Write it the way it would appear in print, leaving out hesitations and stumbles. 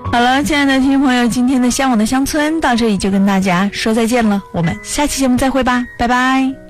好了，亲爱的听众朋友，今天的向往的乡村到这里就跟大家说再见了，我们下期节目再会吧，拜拜。